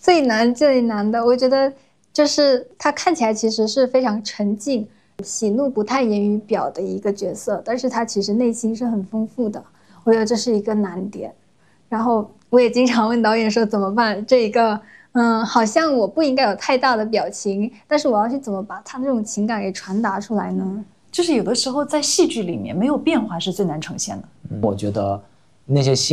最难的，我觉得就是他看起来其实是非常沉静，喜怒不太言语表的一个角色，但是他其实内心是很丰富的，我觉得这是一个难点。然后我也经常问导演说怎么办，这一个好像我不应该有太大的表情，但是我要去怎么把他那种情感给传达出来呢？ 就是有的时候在戏剧里面没有变化是最难呈现的。 我觉得那些